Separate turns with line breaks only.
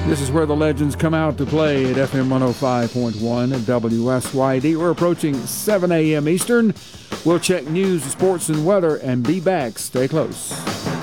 This is where the legends come out to play at FM 105.1 at WSYD. We're approaching 7 a.m. Eastern. We'll check news, sports, and weather and be back. Stay close.